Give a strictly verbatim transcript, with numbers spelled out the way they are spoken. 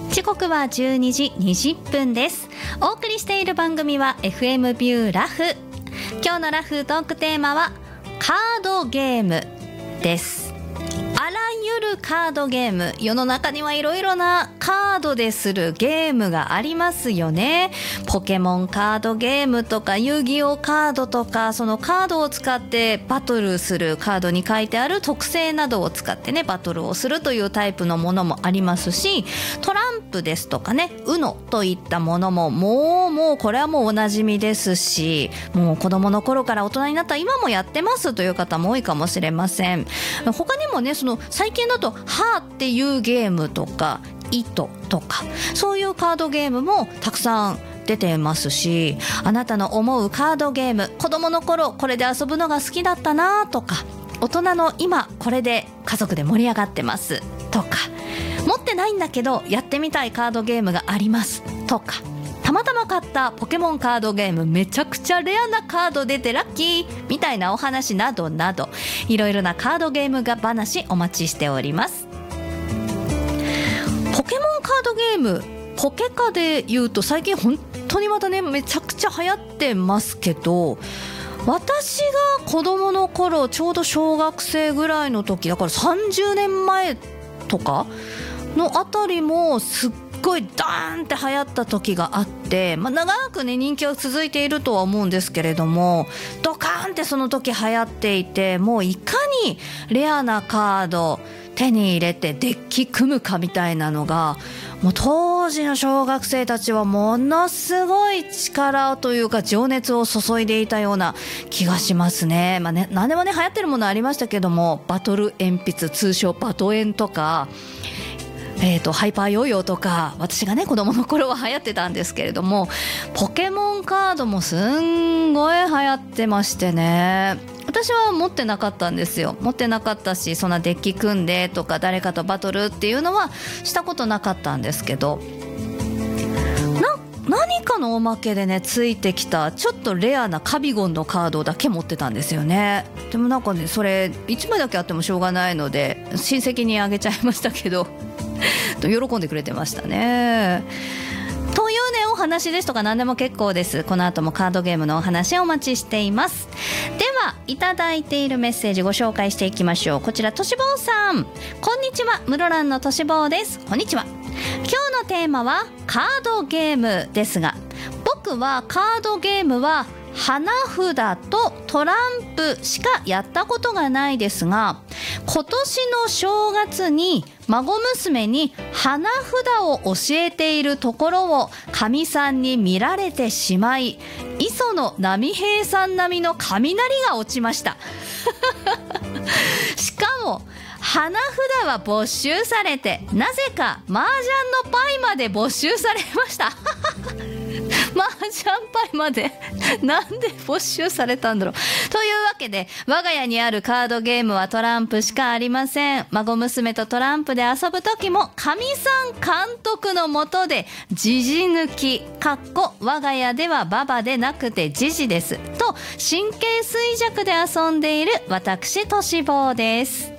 時刻はじゅうにじにじゅっぷんです。お送りしている番組は エフエム ビューラフ。今日のラフトークテーマはカードゲームです。あらゆるカードゲーム、世の中にはいろいろなカードでするゲームがありますよね。ポケモンカードゲームとか遊戯王カードとか、そのカードを使ってバトルする、カードに書いてある特性などを使ってねバトルをするというタイプのものもありますし、トランプですとかね、ウノといったものももうもうこれはもうおなじみですし、もう子供の頃から大人になった今もやってますという方も多いかもしれません。他にもね、その最近だとハーっていうゲームとか糸とか、そういうカードゲームもたくさん出てますし、あなたの思うカードゲーム、子供の頃これで遊ぶのが好きだったなとか、大人の今これで家族で盛り上がってますとか、持ってないんだけどやってみたいカードゲームがありますとか、たまたま買ったポケモンカードゲームめちゃくちゃレアなカード出てラッキーみたいなお話などなど、いろいろなカードゲームが話お待ちしております。ポケモンカードゲーム、ポケカで言うと最近本当にまたねめちゃくちゃ流行ってますけど、私が子供の頃、ちょうど小学生ぐらいの時だからさんじゅうねんまえとかのあたりもすっごいダーンって流行った時があって、まあ、長くね人気は続いているとは思うんですけれども、ドカーンってその時流行っていて、もういかにレアなカード手に入れてデッキ組むかみたいなのが、もう当時の小学生たちはものすごい力というか情熱を注いでいたような気がしますね。まあね、何でもね流行ってるものありましたけども、バトル鉛筆、通称バトエンとか、えーと、ハイパーヨーヨーとか、私がね子供の頃は流行ってたんですけれども、ポケモンカードもすんごい流行ってましてね、私は持ってなかったんですよ。持ってなかったし、そんなデッキ組んでとか誰かとバトルっていうのはしたことなかったんですけど、な何かのおまけでねついてきたちょっとレアなカビゴンのカードだけ持ってたんですよね。でもなんかねそれいちまいだけあってもしょうがないので親戚にあげちゃいましたけど喜んでくれてましたね。というねお話ですとか何でも結構です。この後もカードゲームのお話をお待ちしています。ではいただいているメッセージご紹介していきましょう。こちらとしぼうさん、こんにちは、室蘭のとしぼうです。こんにちは。今日のテーマはカードゲームですが、僕はカードゲームは花札とトランプしかやったことがないですが、今年の正月に孫娘に花札を教えているところをかみさんに見られてしまい、磯野波平さん並みの雷が落ちましたしかも花札は没収されて、なぜか麻雀のパイまで没収されました麻雀パイまでなんで没収されたんだろう。というわけで我が家にあるカードゲームはトランプしかありません。孫娘とトランプで遊ぶ時もかみさん監督のもとでじじ抜きかっこ我が家ではババでなくてじじですと神経衰弱で遊んでいる私としぼうです。